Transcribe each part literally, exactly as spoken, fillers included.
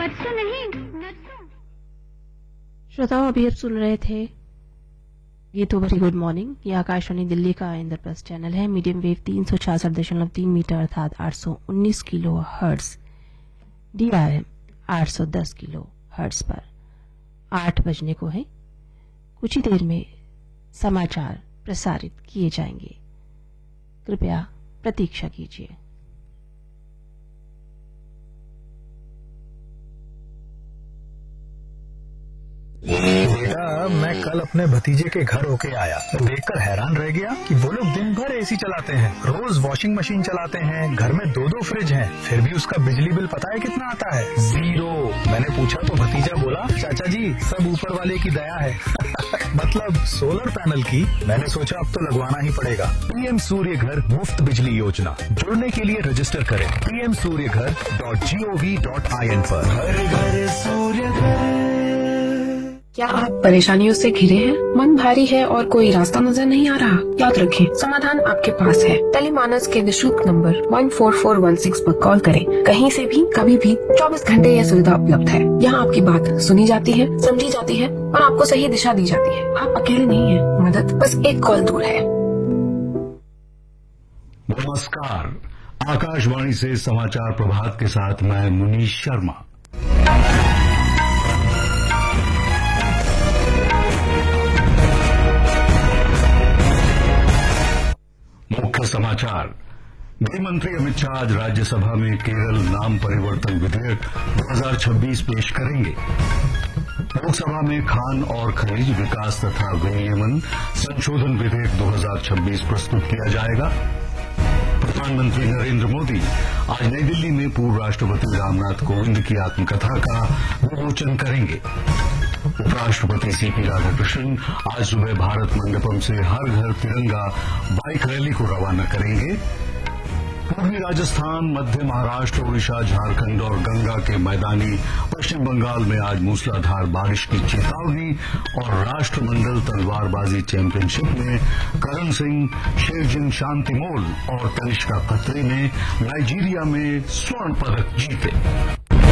बच्चों नहीं नर्सों। श्रोताओं, अभी आप सुन रहे थे ये तो वेरी गुड मॉर्निंग। ये आकाशवाणी दिल्ली का इंद्रप्रस्थ चैनल है। मीडियम वेव तीन सौ छियासठ दशमलव तीन मीटर अर्थात आठ सौ उन्नीस kilo hertz, D R M आठ सौ दस किलो हर्ट्ज पर आठ बजने को है। कुछ ही देर में समाचार प्रसारित किए जाएंगे। कृपया प्रतीक्षा कीजिए। बेटा, मैं कल अपने भतीजे के घर होके आया, देखकर हैरान रह गया कि वो लोग दिन भर एसी चलाते हैं, रोज वॉशिंग मशीन चलाते हैं, घर में दो दो फ्रिज हैं, फिर भी उसका बिजली बिल पता है कितना आता है? जीरो। मैंने पूछा तो भतीजा बोला, चाचा जी सब ऊपर वाले की दया है। मतलब सोलर पैनल की। मैंने सोचा अब तो लगवाना ही पड़ेगा। पीएम सूर्य घर मुफ्त बिजली योजना, जुड़ने के लिए रजिस्टर करें पी एम सूर्य घर dot G O V dot I N पर। घर घर सूर्य घर। क्या आप परेशानियों से घिरे हैं? मन भारी है और कोई रास्ता नजर नहीं आ रहा? याद रखें, समाधान आपके पास है। टेलीमानस के निःशुल्क number one four four one six पर कॉल करें। कहीं से भी कभी भी चौबीस घंटे यह सुविधा उपलब्ध है। यहाँ आपकी बात सुनी जाती है, समझी जाती है और आपको सही दिशा दी जाती है। आप अकेले नहीं हैं, मदद बस एक कॉल दूर है। नमस्कार, आकाशवाणी से समाचार प्रभात के साथ मैं मुनीश शर्मा। मुख्य समाचार। गृह मंत्री अमित शाह आज राज्यसभा में केरल नाम परिवर्तन विधेयक दो हज़ार छब्बीस पेश करेंगे। लोकसभा में खान और खनिज विकास तथा विनियमन संशोधन विधेयक दो हज़ार छब्बीस प्रस्तुत किया जाएगा। प्रधानमंत्री नरेंद्र मोदी आज नई दिल्ली में पूर्व राष्ट्रपति रामनाथ कोविंद की आत्मकथा का विमोचन करेंगे। उपराष्ट्रपति सीपी राधाकृष्णन आज सुबह भारत मंडपम से हर घर तिरंगा बाइक रैली को रवाना करेंगे। पूर्वी राजस्थान, मध्य महाराष्ट्र, उड़ीसा, झारखंड और गंगा के मैदानी पश्चिम बंगाल में आज मूसलाधार बारिश की चेतावनी। और राष्ट्रमंडल तलवारबाजी चैंपियनशिप में करण सिंह, शेरजिन शांतिमोल और तनिष्का खत्री ने नाइजीरिया में स्वर्ण पदक जीते।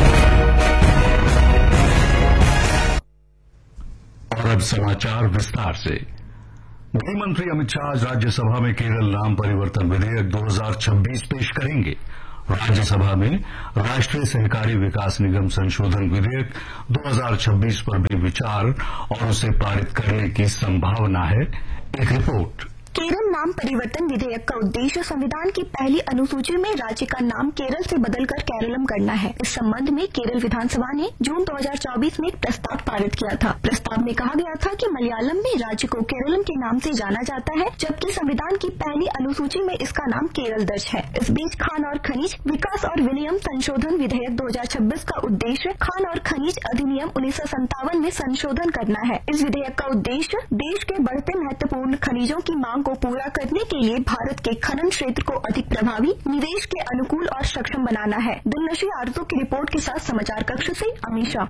और अब समाचार विस्तार से। गृह मंत्री अमित शाह आज राज्यसभा में केरल नाम परिवर्तन विधेयक दो हज़ार छब्बीस पेश करेंगे। राज्यसभा में राष्ट्रीय सहकारी विकास निगम संशोधन विधेयक दो हज़ार छब्बीस पर भी विचार और उसे पारित करने की संभावना है। एक रिपोर्ट। केरल नाम परिवर्तन विधेयक का उद्देश्य संविधान की पहली अनुसूची में राज्य का नाम केरल से बदलकर केरलम करना है। इस संबंध में केरल विधानसभा ने जून दो हज़ार चौबीस में एक प्रस्ताव पारित किया था। प्रस्ताव में कहा गया था कि मलयालम में राज्य को केरलम के नाम से जाना जाता है, जबकि संविधान की पहली अनुसूची में इसका नाम केरल दर्ज है। इस बीच खान और खनिज विकास और विनियम संशोधन विधेयक दो हज़ार छब्बीस का उद्देश्य खान और खनिज अधिनियम उन्नीस सौ संतावन में संशोधन करना है। इस विधेयक का उद्देश्य देश के बढ़ते महत्वपूर्ण खनिजों की मांग को पूरा करने के लिए भारत के खनन क्षेत्र को अधिक प्रभावी, निवेश के अनुकूल और सक्षम बनाना है। दिलनशी आरजू की रिपोर्ट के साथ समाचार कक्ष से अमीषा।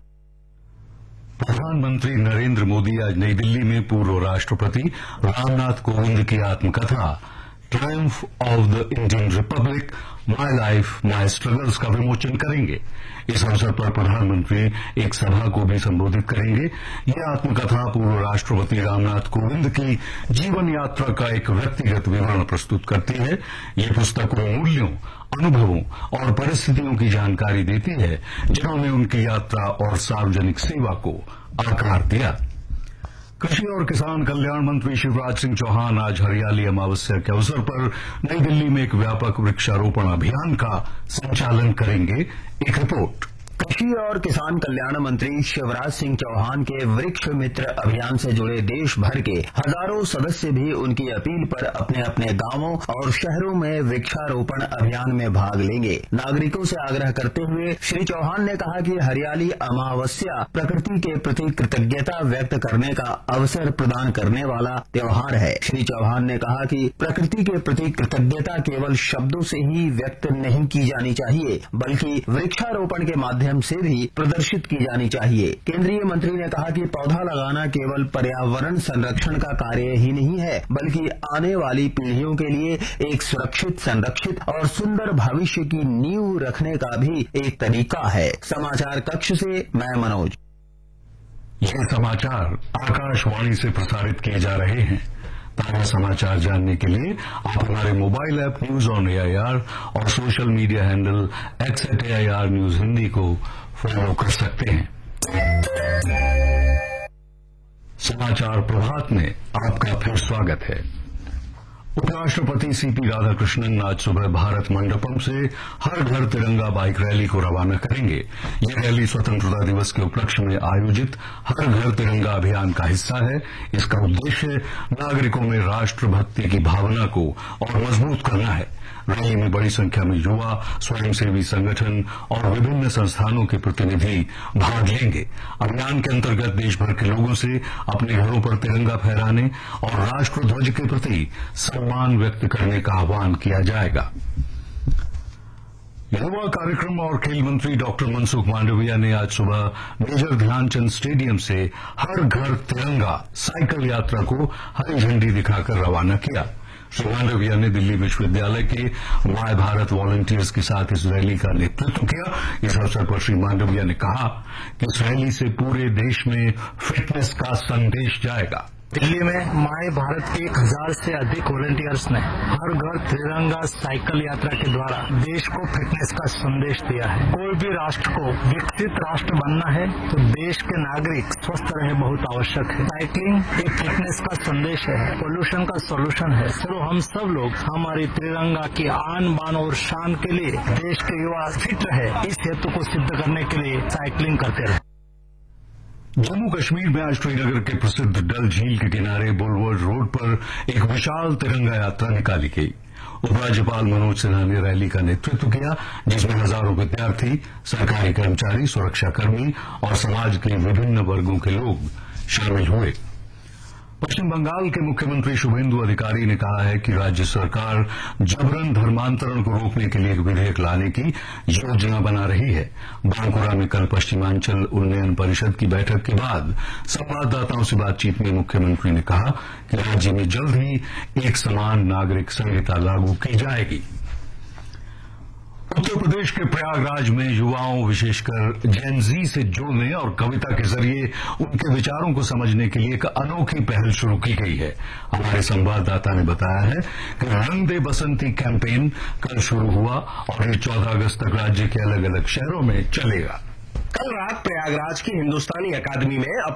प्रधानमंत्री नरेंद्र मोदी आज नई दिल्ली में पूर्व राष्ट्रपति रामनाथ कोविंद की आत्मकथा Triumph of the Indian Republic, my life my struggles का विमोचन करेंगे। इस अवसर पर प्रधानमंत्री एक सभा को भी संबोधित करेंगे। यह आत्मकथा पूर्व राष्ट्रपति रामनाथ कोविंद की जीवन यात्रा का एक व्यक्तिगत विवरण प्रस्तुत करती है। ये पुस्तक उन मूल्यों, अनुभवों और परिस्थितियों की जानकारी देती है जिन्होंने उनकी यात्रा और सार्वजनिक सेवा को आकार दिया। कृषि और किसान कल्याण मंत्री शिवराज सिंह चौहान आज हरियाली अमावस्या के अवसर पर नई दिल्ली में एक व्यापक वृक्षारोपण अभियान का संचालन करेंगे। एक रिपोर्ट। कृषि और किसान कल्याण मंत्री शिवराज सिंह चौहान के वृक्ष मित्र अभियान से जुड़े देश भर के हजारों सदस्य भी उनकी अपील पर अपने अपने गांवों और शहरों में वृक्षारोपण अभियान में भाग लेंगे। नागरिकों से आग्रह करते हुए श्री चौहान ने कहा कि हरियाली अमावस्या प्रकृति के प्रति कृतज्ञता व्यक्त करने का अवसर प्रदान करने वाला त्योहार है। श्री चौहान ने कहा कि प्रकृति के प्रति कृतज्ञता केवल शब्दों से ही व्यक्त नहीं की जानी चाहिए, बल्कि वृक्षारोपण के माध्यम माध्यम से भी प्रदर्शित की जानी चाहिए। केंद्रीय मंत्री ने कहा कि पौधा लगाना केवल पर्यावरण संरक्षण का कार्य ही नहीं है, बल्कि आने वाली पीढ़ियों के लिए एक सुरक्षित, संरक्षित और सुंदर भविष्य की नींव रखने का भी एक तरीका है। समाचार कक्ष से मैं मनोज। ये समाचार आकाशवाणी से प्रसारित किए जा रहे हैं। ताजा समाचार जानने के लिए आप हमारे mobile app news on AIR और social media handle x eight AIR news Hindi को फॉलो कर सकते हैं। समाचार प्रभात में आपका फिर स्वागत है। उपराष्ट्रपति सीपी राधाकृष्णन आज सुबह भारत मंडपम से हर घर तिरंगा बाइक रैली को रवाना करेंगे। यह रैली स्वतंत्रता दिवस के उपलक्ष्य में आयोजित हर घर तिरंगा अभियान का हिस्सा है। इसका उद्देश्य नागरिकों में राष्ट्रभक्ति की भावना को और मजबूत करना है। रैली में बड़ी संख्या में युवा, स्वयंसेवी संगठन और विभिन्न संस्थानों के प्रतिनिधि भाग लेंगे। अभियान के अंतर्गत देश भर के लोगों से अपने घरों पर तिरंगा फहराने और राष्ट्रध्वज के प्रति सम्मान व्यक्त करने का आह्वान किया जाएगा। युवा कार्यक्रम और खेल मंत्री डॉक्टर मनसुख मांडविया ने आज सुबह मेजर ध्यानचंद स्टेडियम से हर घर तिरंगा साइकिल यात्रा को हरी झंडी दिखाकर रवाना किया। श्री मांडविया ने दिल्ली विश्वविद्यालय के माय भारत वॉलंटियर्स के साथ इस रैली का नेतृत्व किया। इस अवसर पर श्री मांडविया ने कहा कि इस रैली से पूरे देश में फिटनेस का संदेश जाएगा। दिल्ली में माय भारत के एक हजार से अधिक वॉलंटियर्स ने हर घर तिरंगा साइकिल यात्रा के द्वारा देश को फिटनेस का संदेश दिया है। कोई भी राष्ट्र को विकसित राष्ट्र बनना है तो देश के नागरिक स्वस्थ रहे बहुत आवश्यक है। साइकिलिंग एक फिटनेस का संदेश है, पोल्यूशन का सोल्यूशन है। चलो हम सब लोग हमारी तिरंगा की आन बान और शान के लिए देश के युवा फिट रहे, इस हेतु को सिद्ध करने के लिए साइकिलिंग करते रहे। जम्मू कश्मीर में आज श्रीनगर के प्रसिद्ध डल झील के किनारे बुलवर्ड रोड पर एक विशाल तिरंगा यात्रा निकाली गई। उपराज्यपाल मनोज सिन्हा ने रैली का नेतृत्व किया, जिसमें हजारों विद्यार्थी, सरकारी कर्मचारी, सुरक्षाकर्मी और समाज के विभिन्न वर्गों के लोग शामिल हुए। पश्चिम बंगाल के मुख्यमंत्री शुभेंदु अधिकारी ने कहा है कि राज्य सरकार जबरन धर्मांतरण को रोकने के लिए एक विधेयक लाने की योजना बना रही है। बांकुरा में कल पश्चिमांचल उन्नयन परिषद की बैठक के बाद संवाददाताओं से बातचीत में मुख्यमंत्री ने कहा कि राज्य में जल्द ही एक समान नागरिक संहिता लागू की जाएगी। उत्तर प्रदेश के प्रयागराज में युवाओं, विशेषकर जेन जी से जुड़ने और कविता के जरिए उनके विचारों को समझने के लिए एक अनोखी पहल शुरू की गई है। हमारे संवाददाता ने बताया है कि रंग दे बसंती कैंपेन कल शुरू हुआ और ये चौदह अगस्त तक राज्य के अलग अलग शहरों में चलेगा। कल रात प्रयागराज की हिंदुस्तानी अकादमी में